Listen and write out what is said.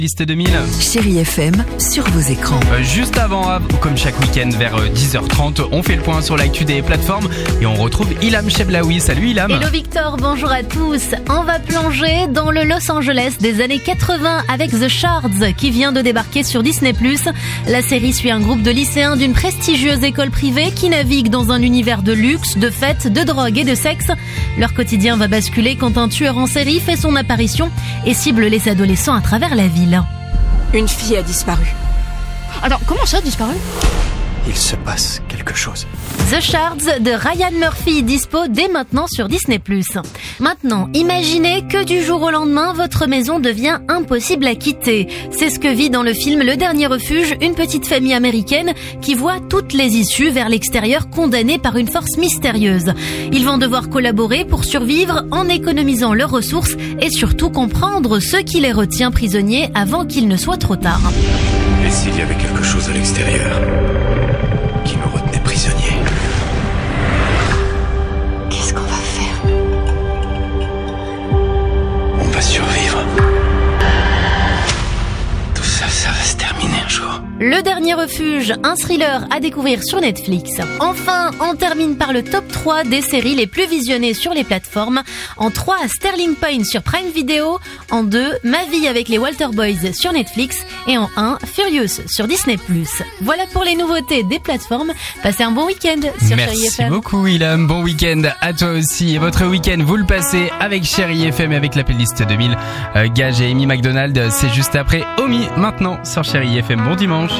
Liste 2000. Chérie FM sur vos écrans. Juste avant, comme chaque week-end vers 10h30, on fait le point sur l'actu des plateformes et on retrouve Ilham Cheblaoui. Salut Ilham. Hello Victor, bonjour à tous. On va plonger dans le Los Angeles des années 80 avec The Shards qui vient de débarquer sur Disney+. La série suit un groupe de lycéens d'une prestigieuse école privée qui navigue dans un univers de luxe, de fêtes, de drogue et de sexe. Leur quotidien va basculer quand un tueur en série fait son apparition et cible les adolescents à travers la ville. Une fille a disparu. Attends, comment ça, disparu ? Il se passe quelque chose. The Shards de Ryan Murphy, dispo dès maintenant sur Disney+. Maintenant, imaginez que du jour au lendemain, votre maison devient impossible à quitter. C'est ce que vit dans le film Le Dernier Refuge une petite famille américaine qui voit toutes les issues vers l'extérieur condamnée par une force mystérieuse. Ils vont devoir collaborer pour survivre en économisant leurs ressources et surtout comprendre ce qui les retient prisonniers avant qu'il ne soit trop tard. Et s'il y avait quelque chose à l'extérieur qui me retenait prisonnier? Qu'est-ce qu'on va faire ? On va survivre. Tout ça, ça va se terminer un jour. Le Dernier Refuge, un thriller à découvrir sur Netflix. Enfin, on termine par le top 3 des séries les plus visionnées sur les plateformes. En 3, Sterling Point sur Prime Video. En 2, Ma vie avec les Walter Boys sur Netflix. Et en 1, Furious sur Disney+. Voilà pour les nouveautés des plateformes. Passez un bon week-end sur Chérie Merci FM. beaucoup Ilham, bon week-end à toi aussi. Et votre week-end, vous le passez avec Chérie FM, avec la playlist 2000. Gage et Amy McDonald, c'est juste après Omi, maintenant sur Chérie FM. Bon dimanche.